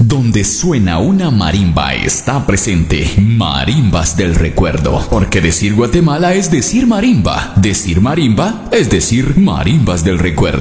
Donde suena una marimba está presente Marimbas del Recuerdo. Porque decir Guatemala es decir marimba es decir Marimbas del Recuerdo.